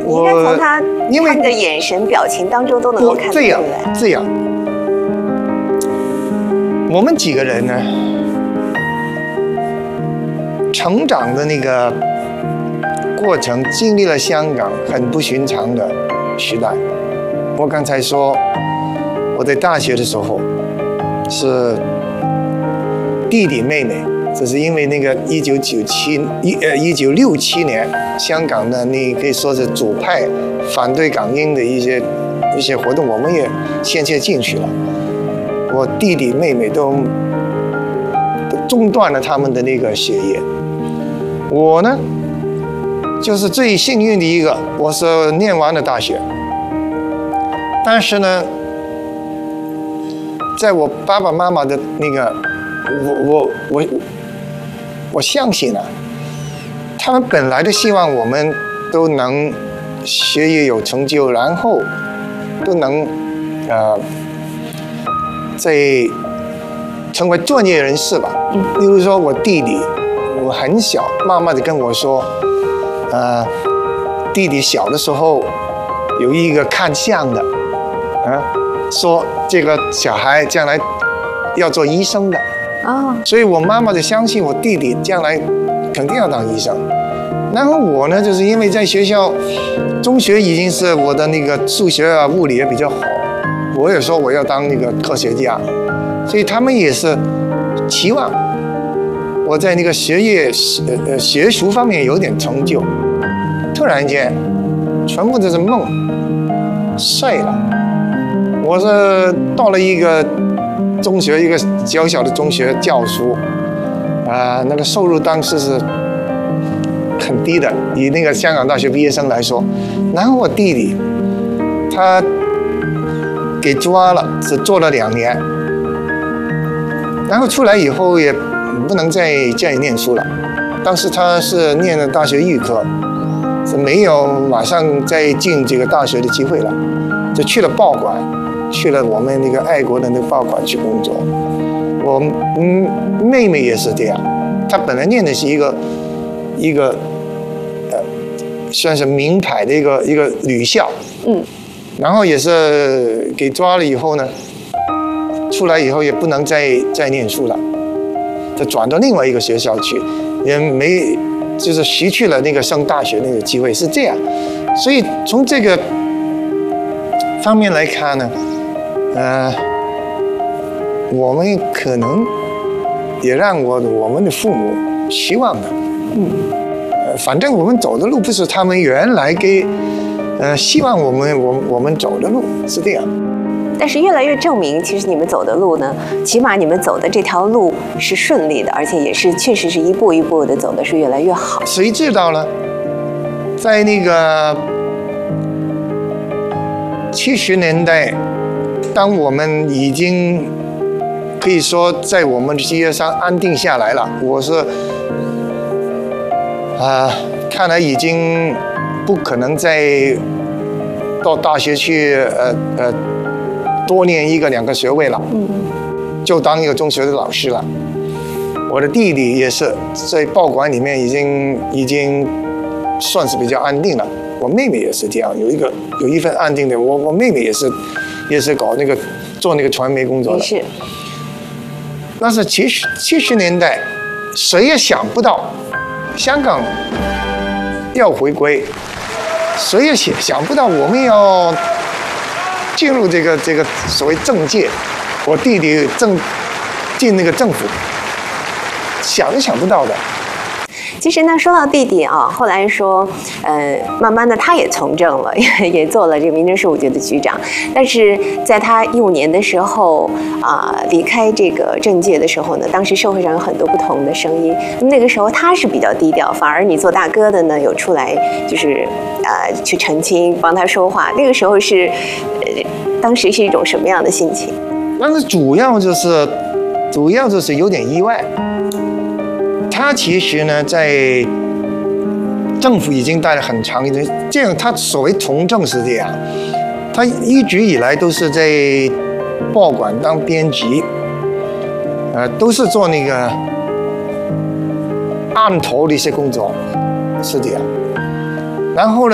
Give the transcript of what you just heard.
应该从他看的眼神、表情当中都能够看得出来。 这样，我们几个人呢，成长的那个过程，经历了香港很不寻常的时代。我刚才说，我在大学的时候是弟弟妹妹，这是因为那个1967年香港的那可以说是左派反对港英的一些活动，我们也先进去了。我弟弟妹妹都中断了他们的那个学业。我呢，就是最幸运的一个，我是念完了大学。但是呢，在我爸爸妈妈的那个，我相信啊，他们本来的希望我们都能学业有成就，然后都能在成为专业人士吧。例如说我弟弟，我很小，妈妈就跟我说，弟弟小的时候有一个看相的，说这个小孩将来要做医生的。所以我妈妈就相信我弟弟将来肯定要当医生。然后我呢，就是因为在学校中学已经是我的那个数学啊、物理也比较好，我也说我要当那个科学家，所以他们也是期望我在那个学术方面有点成就。突然间，全部都是梦碎了。我是到了一个中学，一个小小的中学教书，那个收入当时是很低的，以那个香港大学毕业生来说。然后我弟弟他给抓了，只做了2年，然后出来以后也不能再念书了。当时他是念了大学预科，是没有马上再进这个大学的机会了，就去了报馆，去了我们那个爱国的那个报馆去工作。我妹妹也是这样，她本来念的是一个算是名牌的一个女校，然后也是给抓了以后呢，出来以后也不能再念书了，就转到另外一个学校去，也没就是失去了那个上大学那个机会，是这样。所以从这个方面来看呢，我们可能也让我们的父母希望的，反正我们走的路不是他们原来希望我们走的路，是这样。 但是越来越证明，其实你们走的路呢，起码你们走的这条路是顺利的，而且也是确实是一步一步的走的是越来越好。 谁知道呢？在那个70年代，当我们已经可以说在我们的事业上安定下来了，我是看来已经不可能再到大学去多念1个2个学位了，就当一个中学的老师了。我的弟弟也是在报馆里面已经算是比较安定了。我妹妹也是这样，有一份安定的。我妹妹也是搞做那个传媒工作的。 是。 那是70年代，谁也想不到香港要回归，谁也想不到我们要进入这个所谓政界。我弟弟进那个政府，想都想不到的。 其实呢，说到弟弟啊，后来说，慢慢的他也从政了，也做了这个民政事务局的局长。但是在他15年的时候离开这个政界的时候呢，当时社会上有很多不同的声音。那个时候他是比较低调，反而你做大哥的呢，有出来就是去澄清，帮他说话。那个时候是当时是一种什么样的心情？ 但是主要就是有点意外。他其实呢，在政府已经待了很长一段，这样他所谓从政是这样，他一直以来都是在报馆当编辑，都是做那个案头的一些工作，是这样。然后呢，